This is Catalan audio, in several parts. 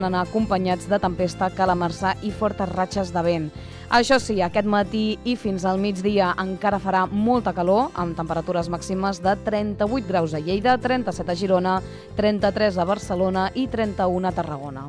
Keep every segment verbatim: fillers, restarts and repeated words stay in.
anar acompanyats de tempesta, calamarsar i fortes ratxes de vent. Això sí, aquest matí i fins al migdia encara farà molta calor, amb temperatures màximes de trenta-vuit graus a Lleida, trenta-set a Girona, trenta-tres a Barcelona i trenta-u a Tarragona.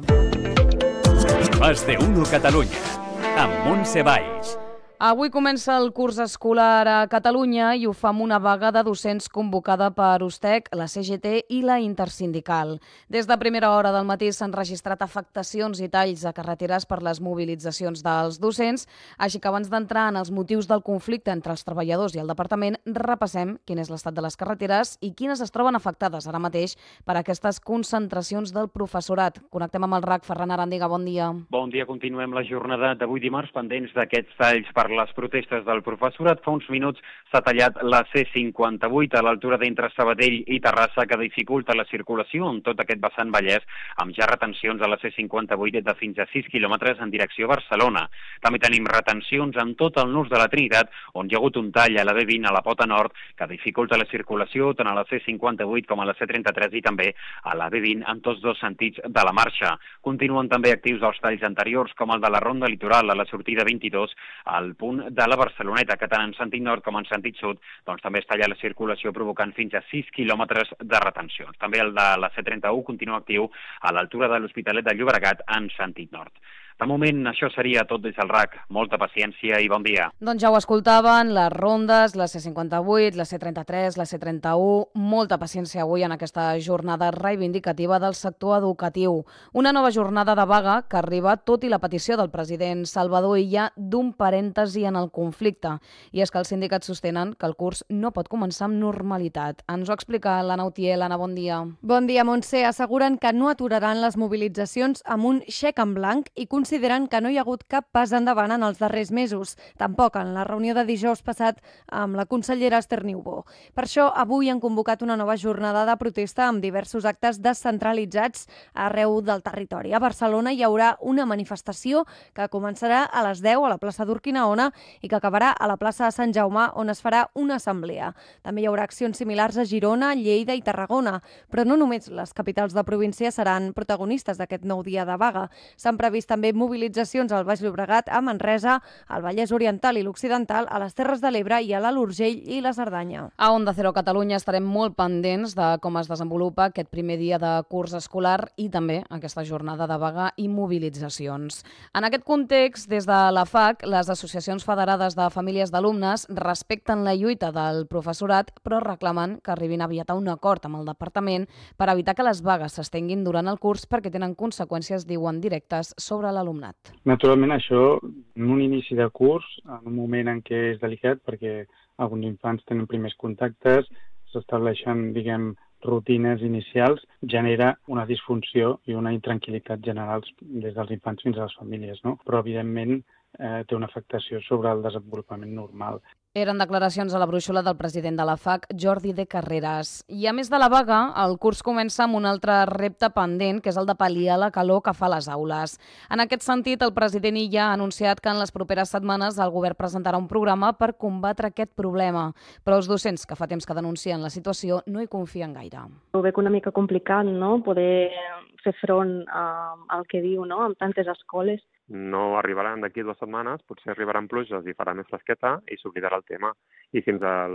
Más de uno Catalunya, amb Montse Valls. Avui comença el curs escolar a Catalunya i ho fa amb una vaga de docents convocada per USTEC, la C G T i la Intersindical. Des de primera hora del matí s'han registrat afectacions i talls a carreteres per les mobilitzacions dels docents, així que abans d'entrar en els motius del conflicte entre els treballadors i el departament, repassem quin és l'estat de les carreteres i quines es troben afectades ara mateix per aquestes concentracions del professorat. Connectem amb el R A C. Ferran Arandiga, bon dia. Bon dia, continuem la jornada d'avui dimarts pendents d'aquests talls per les protestes del professorat. Fa uns minuts s'ha tallat la C cinquanta-vuit a l'altura d'entre Sabadell i Terrassa, que dificulta la circulació en tot aquest vessant Vallès, amb ja retencions a la C cinquanta-vuit de fins a sis quilòmetres en direcció a Barcelona. També tenim retencions en tot el nus de la Trinitat, on hi ha hagut un tall a la B vint a la Pota Nord, que dificulta la circulació tant a la C cinquanta-vuit com a la C trenta-tres i també a la B vint en tots dos sentits de la marxa. Continuen també actius els talls anteriors, com el de la Ronda Litoral a la sortida vint-i-dos al punt de la Barceloneta, que tant en sentit nord com en sentit sud doncs també es talla la circulació, provocant fins a sis quilòmetres de retencions. També el de la C trenta-u continua actiu a l'altura de l'Hospitalet de Llobregat en sentit nord. De moment, això seria tot des del R A C. Molta paciència i bon dia. Doncs ja ho escoltaven, les rondes, la C cinquanta-vuit, la C trenta-tres, la C trenta-u... Molta paciència avui en aquesta jornada reivindicativa del sector educatiu. Una nova jornada de vaga que arriba tot i la petició del president Salvador Illa d'un parèntesi en el conflicte. I és que els sindicats sostenen que el curs no pot començar amb normalitat. Ens ho explica l'Anna Utiel. Anna, bon dia. Bon dia, Montse. Asseguren que no aturaran les mobilitzacions amb un xec en blanc i consideren que no hi ha hagut cap pas endavant en els darrers mesos, tampoc en la reunió de dijous passat amb la consellera Esther Niubó. Per això, avui han convocat una nova jornada de protesta amb diversos actes descentralitzats arreu del territori. A Barcelona hi haurà una manifestació que començarà a les deu a la plaça d'Urquinaona i que acabarà a la plaça de Sant Jaume, on es farà una assemblea. També hi haurà accions similars a Girona, Lleida i Tarragona, però no només les capitals de província seran protagonistes d'aquest nou dia de vaga. S'han previst també mobilitzacions al Baix Llobregat, a Manresa, al Vallès Oriental i l'Occidental, a les Terres de l'Ebre i a l'Alt Urgell i la Cerdanya. A Onda Cero Catalunya estarem molt pendents de com es desenvolupa aquest primer dia de curs escolar i també aquesta jornada de vaga i mobilitzacions. En aquest context, des de la F A C, les associacions federades de famílies d'alumnes respecten la lluita del professorat, però reclamen que arribin aviat a un acord amb el departament per evitar que les vagues s'estenguin durant el curs perquè tenen conseqüències, diuen, directes sobre l'alumnat. Naturalment, això, en un inici de curs, en un moment en què és delicat, perquè alguns infants tenen primers contactes, s'estableixen, diguem, rutines inicials, genera una disfunció i una intranquil·litat generals des dels infants fins a les famílies, no? Però, evidentment, eh, té una afectació sobre el desenvolupament normal. Eren declaracions a la brúixola del president de la F A C, Jordi de Carreras. I a més de la vaga, el curs comença amb un altre repte pendent, que és el de pal·liar la calor que fa a les aules. En aquest sentit, el president Illa ha anunciat que en les properes setmanes el govern presentarà un programa per combatre aquest problema. Però els docents, que fa temps que denuncien la situació, no hi confien gaire. Ho veig una mica complicat, no?, poder fer front a, al que diu, no?, amb tantes escoles. No arribaran d'aquí dues setmanes, potser arribaran pluges i farà més fresqueta i s'oblidarà el tema. I fins al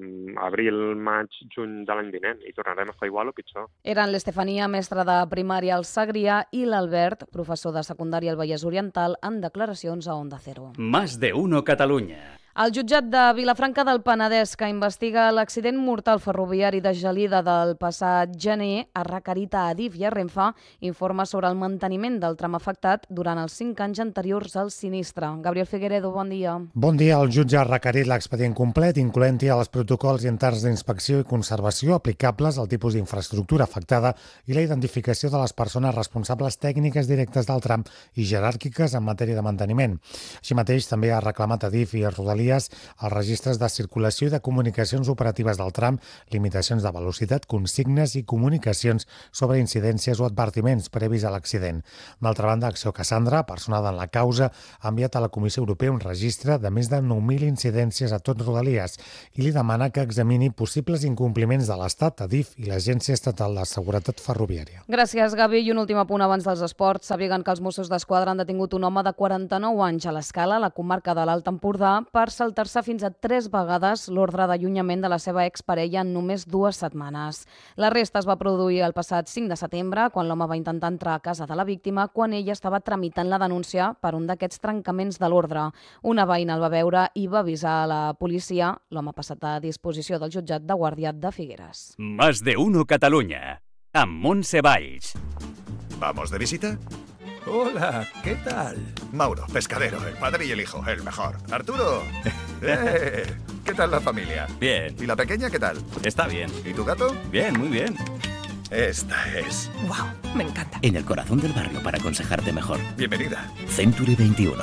abril, maig, juny de l'any vinent. I tornarem a estar igual o pitjor. Eren l'Estefania, mestra de primària al Segrià, i l'Albert, professor de secundària al Vallès Oriental, en declaracions a Onda Cero. Más de uno Catalunya. El jutjat de Vilafranca del Penedès, que investiga l'accident mortal ferroviari de Gelida del passat gener, ha requerit a Adif i a Renfe informes sobre el manteniment del tram afectat durant els cinc anys anteriors al sinistre. Gabriel Figueredo, bon dia. Bon dia. El jutge ha requerit l'expedient complet, incloent-hi els protocols interns d'inspecció i conservació aplicables al tipus d'infraestructura afectada i la identificació de les persones responsables tècniques directes del tram i jeràrquiques en matèria de manteniment. Així mateix, també ha reclamat a Adif i a Rodalies Rodalies els registres de circulació i de comunicacions operatives del tram, limitacions de velocitat, consignes i comunicacions sobre incidències o advertiments previs a l'accident. D'altra banda, Acció Cassandra, personada en la causa, ha enviat a la Comissió Europea un registre de més de nou mil incidències a tot Rodalies i li demana que examini possibles incompliments de l'Estat, Adif i l'Agència Estatal de Seguretat Ferroviària. Gràcies, Gavi. I un últim apunt abans dels esports. Sabien que els Mossos d'Esquadra han detingut un home de quaranta-nou anys a l'Escala, a la comarca de l'Alt Empordà, per saltar-se fins a tres vegades l'ordre d'allunyament de la seva exparella en només dues setmanes. L'arrest es va produir el passat cinc de setembre, quan l'home va intentar entrar a casa de la víctima, quan ella estava tramitant la denúncia per un d'aquests trencaments de l'ordre. Una veïna el va veure i va avisar a la policia. L'home ha passat a disposició del jutjat de guàrdia de Figueres. Más de uno Catalunya, amb Montse Valls. ¿Vamos de visita? Hola, ¿qué tal? Mauro, pescadero, el padre y el hijo, el mejor. Arturo, ¡eh! ¿Qué tal la familia? Bien. ¿Y la pequeña qué tal? Está bien. ¿Y tu gato? Bien, muy bien. Esta es. ¡Wow! Me encanta. En el corazón del barrio para aconsejarte mejor. Bienvenida. Century veintiuno.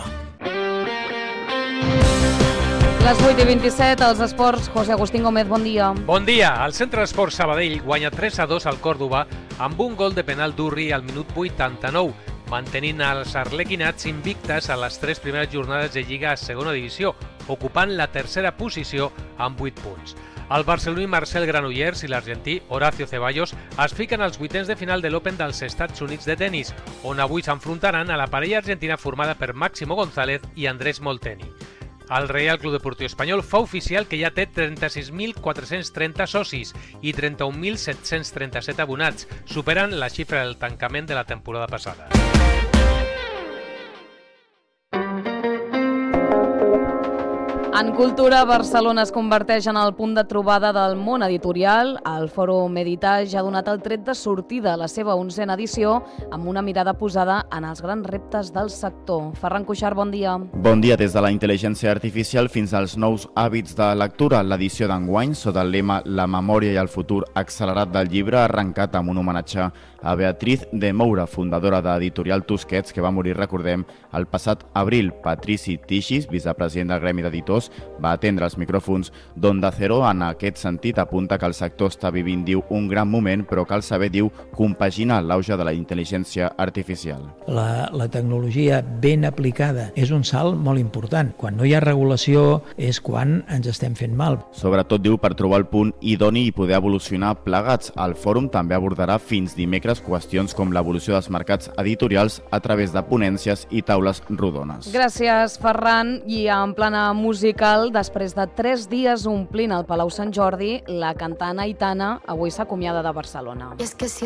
Les vuit i vint-i-set, als esports, José Agustín Gómez, bon dia. Bon dia. El Centre d'Esports Sabadell guanya tres a dos al Còrdova amb un gol de penal d'Urri al minut vuitanta-nou, mantenint els arlequinats invictes a les tres primeres jornades de Lliga a segona divisió, ocupant la tercera posició amb vuit punts. El barceloní Marcel Granollers i l'argentí Horacio Ceballos es fiquen als vuitens de final de l'Open dels Estats Units de tennis, on avui s'enfrontaran a la parella argentina formada per Máximo González i Andrés Molteni. El Real Club Deportiu Espanyol fa oficial que ja té trenta-sis mil quatre-cents trenta socis i trenta-un mil set-cents trenta-set abonats, superant la xifra del tancament de la temporada passada. En cultura, Barcelona es converteix en el punt de trobada del món editorial. El Fòrum Editage ha donat el tret de sortida a la seva onzena edició amb una mirada posada en els grans reptes del sector. Ferran Cuixart, bon dia. Bon dia. Des de la intel·ligència artificial fins als nous hàbits de lectura. L'edició d'enguany, sota el lema La memòria i el futur accelerat del llibre, ha arrencat amb un homenatge a Beatriz de Moura, fundadora d'Editorial Tusquets, que va morir, recordem, el passat abril. Patrici Tixis, vicepresident del Gremi d'Editors, va atendre els micròfons d'Onda Cero. En aquest sentit, apunta que el sector està vivint, diu, un gran moment, però cal saber, diu, compaginar l'auge de la intel·ligència artificial. La, la tecnologia ben aplicada és un salt molt important. Quan no hi ha regulació és quan ens estem fent mal. Sobretot, diu, per trobar el punt idoni i poder evolucionar plegats. El fòrum també abordarà fins dimecres qüestions com l'evolució dels mercats editorials a través de ponències i taules rodones. Gràcies, Ferran. I en plana musical, després de tres dies omplint el Palau Sant Jordi, la cantant Aitana avui s'acomiada de Barcelona. És que si